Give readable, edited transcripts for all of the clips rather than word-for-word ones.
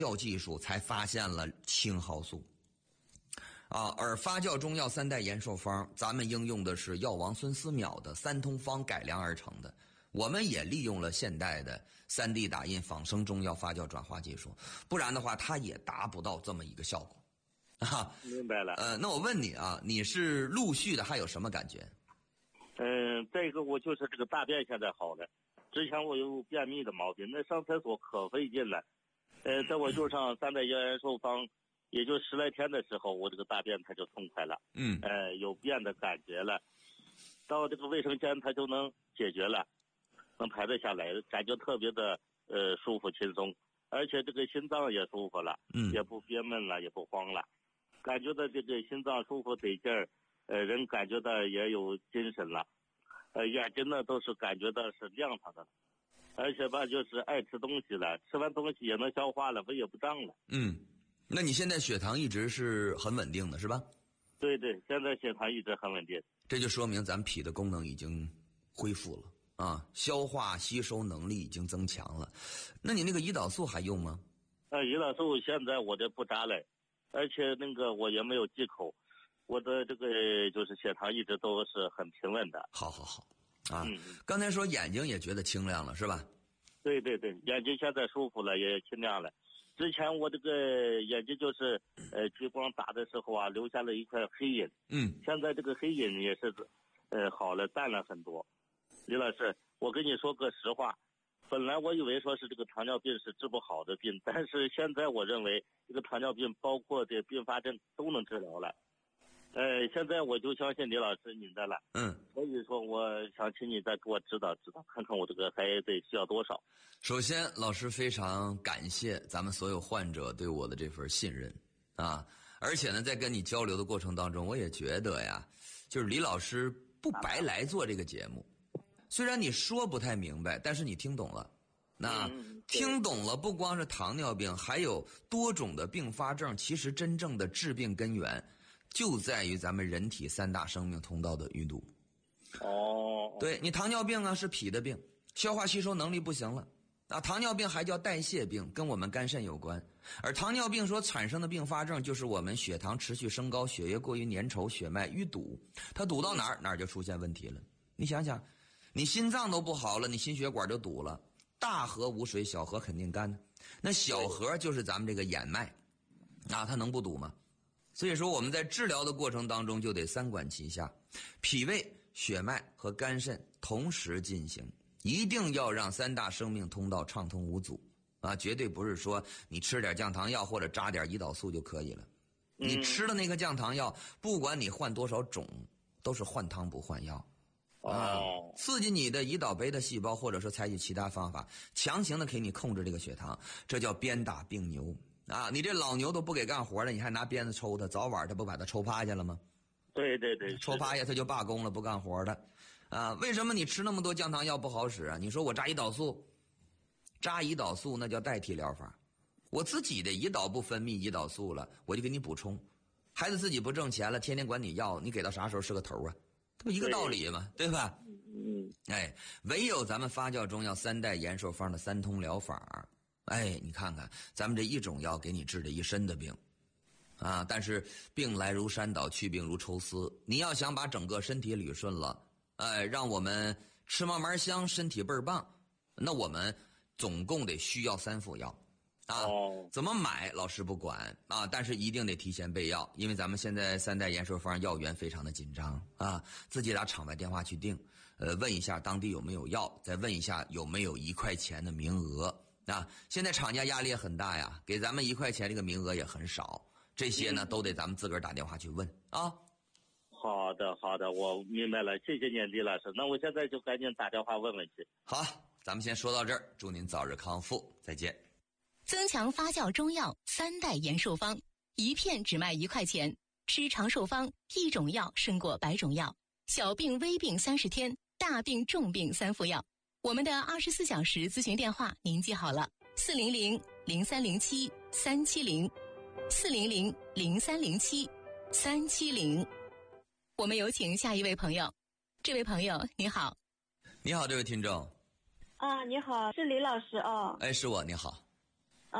酵技术才发现了青蒿素。而发酵中药三代延寿方，咱们应用的是药王孙思邈的三通方改良而成的。我们也利用了现代的 3D 打印仿生中药发酵转化技术，不然的话它也达不到这么一个效果。 明白了。 那我问你啊，你是陆续的还有什么感觉？ 再一个我就是这个大便现在好了，之前我有便秘的毛病，那上厕所可费劲了。在我就上三代延寿方，也就10来天的时候，我这个大便它就痛快了，有便的感觉了，到这个卫生间它就能解决了，能排得下来，感觉特别的舒服轻松，而且这个心脏也舒服了，也不憋闷了，也不慌了，感觉到这个心脏舒服得劲儿，人感觉到也有精神了，眼睛呢都是感觉到是亮堂的，而且吧就是爱吃东西了，吃完东西也能消化了，胃也不胀了。 那你现在血糖一直是很稳定的是吧？ 对对，现在血糖一直很稳定。 这就说明咱脾的功能已经恢复了啊，消化吸收能力已经增强了。那你那个胰岛素还用吗？ 胰岛素现在我这不扎了，而且那个我也没有忌口，我的这个就是血糖一直都是很平稳的。 好刚才说眼睛也觉得清亮了是吧？ 对对对，眼睛现在舒服了，也清亮了。之前我这个眼睛就是激光打的时候啊，留下了一块黑影。现在这个黑影也是好了，淡了很多。李老师，我跟你说个实话，本来我以为说是这个糖尿病是治不好的病，但是现在我认为这个糖尿病包括这并发症都能治疗了。现在我就相信李老师您的了。所以说我想请你再给我指导指导，看看我这个还得需要多少。 首先，老师非常感谢咱们所有患者对我的这份信任啊！而且呢，在跟你交流的过程当中，我也觉得呀，就是李老师不白来做这个节目。虽然你说不太明白，但是你听懂了。那听懂了，不光是糖尿病，还有多种的并发症，其实真正的致病根源就在于咱们人体3大生命通道的淤堵。对，你糖尿病啊是脾的病，消化吸收能力不行了。糖尿病还叫代谢病，跟我们肝肾有关。而糖尿病所产生的并发症就是我们血糖持续升高，血液过于粘稠，血脉淤堵，它堵到哪儿就出现问题了。你想想，你心脏都不好了，你心血管就堵了。大河无水，小河肯定干呢。那小河就是咱们这个眼脉它能不堵吗？所以说我们在治疗的过程当中就得3管齐下，脾胃、血脉和肝肾同时进行，一定要让3大生命通道畅通无阻绝对不是说你吃点降糖药或者扎点胰岛素就可以了。你吃的那个降糖药，不管你换多少种，都是换汤不换药。刺激你的胰岛贝的细胞，或者说采取其他方法，强行的给你控制这个血糖，这叫鞭打病牛你这老牛都不给干活了，你还拿鞭子抽它，早晚它不把它抽趴下了吗？ 对对对， 抽趴下它就罢工了，不干活的为什么你吃那么多降糖药不好使啊？你说我扎胰岛素那叫代替疗法，我自己的胰岛不分泌胰岛素了，我就给你补充。孩子自己不挣钱了，天天管你要，你给到啥时候是个头啊？这不一个道理吗？对吧？唯有咱们发酵中药3代延寿方的3通疗法，你看看咱们这一种药给你治了一身的病但是病来如山倒，去病如抽丝。你要想把整个身体捋顺了，让我们吃嘛嘛香，身体倍儿棒，那我们总共得需要3副药怎么买老师不管但是一定得提前备药，因为咱们现在3代延寿方药源非常的紧张自己打场外电话去订，问一下当地有没有药，再问一下有没有1块钱的名额现在厂家压力也很大呀，给咱们1块钱这个名额也很少，这些呢都得咱们自个儿打电话去问好的好的，我明白了，谢谢您李老师，那我现在就赶紧打电话问问去。 好，咱们先说到这儿，祝您早日康复，再见。 增强发酵中药3代延寿方，1片只卖1块钱，吃长寿方，1种药胜过100种药，小病微病30天，大病重病3副药。我们的24小时咨询电话您记好了，400-0307-370，400-0307-370。我们有请下一位朋友。这位朋友你好。 你好，这位听众。 你好，是李老师是我，你好。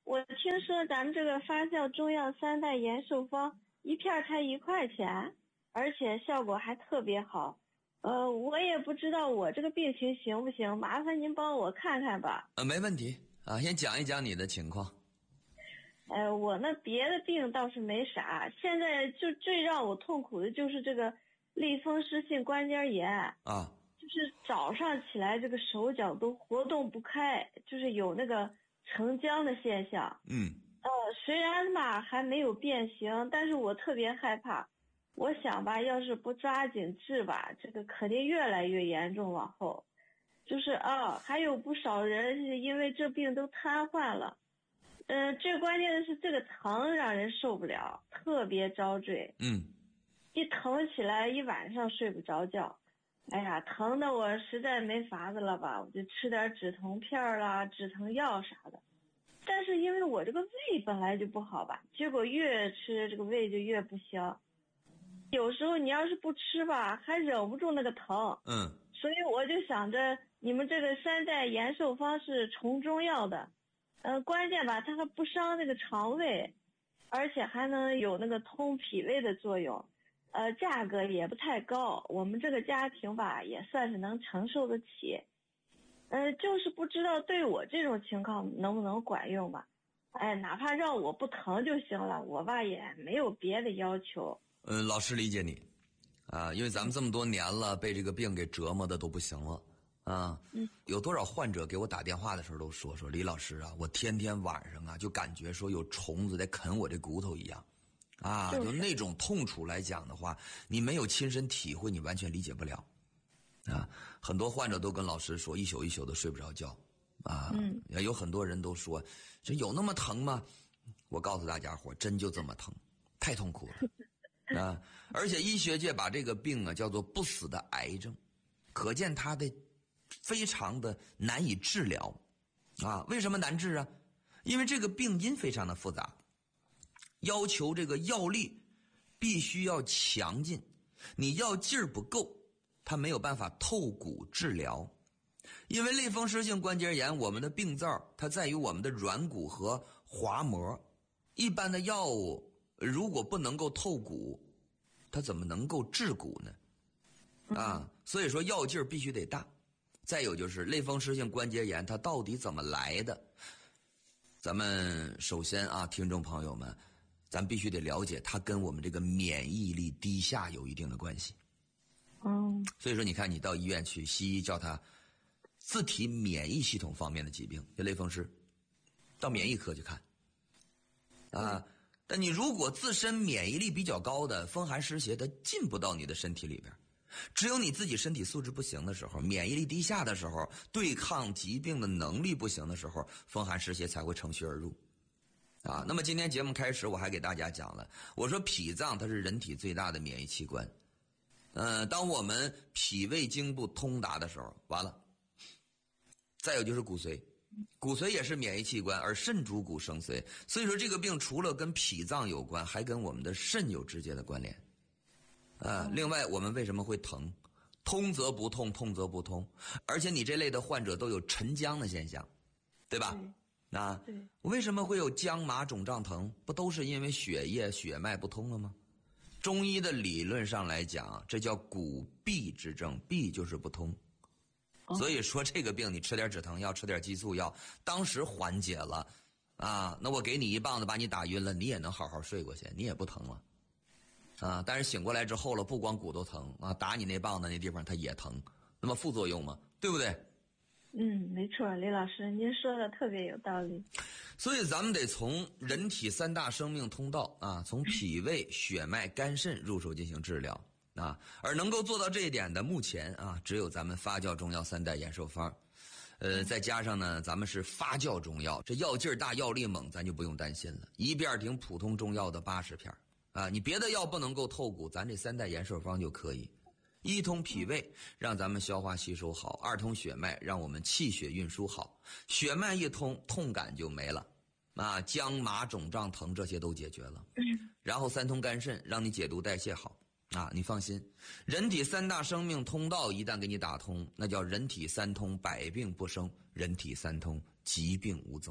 我听说咱们这个发酵中药3代延寿方一片才1块钱，而且效果还特别好。我也不知道我这个病情行不行，麻烦您帮我看看吧。 没问题啊，先讲一讲你的情况。 我那别的病倒是没啥，现在就最让我痛苦的就是这个类风湿性关节炎啊， 就是早上起来这个手脚都活动不开，就是有那个成浆的现象。虽然吧还没有变形，但是我特别害怕。我想吧，要是不抓紧治吧，这个肯定越来越严重。往后，就是还有不少人是因为这病都瘫痪了。最关键的是这个疼让人受不了，特别遭罪。一疼起来一晚上睡不着觉。哎呀，疼的我实在没法子了吧，我就吃点止疼片啦、止疼药啥的。但是因为我这个胃本来就不好吧，结果越吃这个胃就越不行。有时候你要是不吃吧，还忍不住那个疼。所以我就想着你们这个3代延寿方是从中药的，关键吧，它还不伤那个肠胃，而且还能有那个通脾胃的作用。价格也不太高，我们这个家庭吧也算是能承受得起。就是不知道对我这种情况能不能管用吧。哪怕让我不疼就行了，我吧也没有别的要求。 老师理解你啊，因为咱们这么多年了，被这个病给折磨的都不行了啊。有多少患者给我打电话的时候都说李老师啊，我天天晚上啊就感觉说有虫子在啃我这骨头一样啊，就那种痛楚来讲的话，你没有亲身体会，你完全理解不了啊。很多患者都跟老师说一宿一宿的睡不着觉啊。有很多人都说这有那么疼吗？我告诉大家伙，真就这么疼，太痛苦了啊！而且医学界把这个病啊叫做不死的癌症，可见它的非常的难以治疗啊。为什么难治啊？因为这个病因非常的复杂，要求这个药力必须要强劲，你药劲儿不够，它没有办法透骨治疗。因为类风湿性关节炎，我们的病灶它在于我们的软骨和滑膜，一般的药物如果不能够透骨，它怎么能够治骨呢？所以说药劲儿必须得大。再有就是类风湿性关节炎它到底怎么来的？咱们首先啊，听众朋友们，咱必须得了解它跟我们这个免疫力低下有一定的关系。所以说你看你到医院去，西医叫它自体免疫系统方面的疾病，就类风湿，到免疫科去看啊。但你如果自身免疫力比较高的风寒湿邪，它进不到你的身体里边。只有你自己身体素质不行的时候，免疫力低下的时候，对抗疾病的能力不行的时候，风寒湿邪才会乘虚而入啊。那么今天节目开始我还给大家讲了，我说脾脏它是人体最大的免疫器官。当我们脾胃经不通达的时候，完了。再有就是骨髓，骨髓也是免疫器官，而肾主骨生髓，所以说这个病除了跟脾脏有关，还跟我们的肾有直接的关联。另外我们为什么会疼？通则不痛，痛则不通，而且你这类的患者都有沉僵的现象，对吧？为什么会有僵麻肿胀疼？不都是因为血液血脉不通了吗？中医的理论上来讲，这叫骨闭之症，闭就是不通。所以说这个病你吃点止疼药，吃点激素药，当时缓解了啊，那我给你一棒子把你打晕了，你也能好好睡过去，你也不疼了啊。但是醒过来之后了，不光骨头疼啊，打你那棒子那地方它也疼，那么副作用嘛，对不对？ 没错，李老师您说的特别有道理。 所以咱们得从人体3大生命通道啊，从脾胃、血脉、肝肾入手进行治疗啊。而能够做到这一点的，目前啊，只有咱们发酵中药3代延寿方。再加上呢，咱们是发酵中药，这药劲儿大，药力猛，咱就不用担心了。一遍顶普通中药的80片啊，你别的药不能够透骨，咱这3代延寿方就可以。一通脾胃，让咱们消化吸收好；二通血脉，让我们气血运输好。血脉一通，痛感就没了啊，僵麻肿胀疼这些都解决了。然后3通肝肾，让你解毒代谢好啊，你放心，人体3大生命通道一旦给你打通，那叫人体3通，百病不生；人体3通，疾病无踪。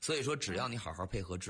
所以说，只要你好好配合治。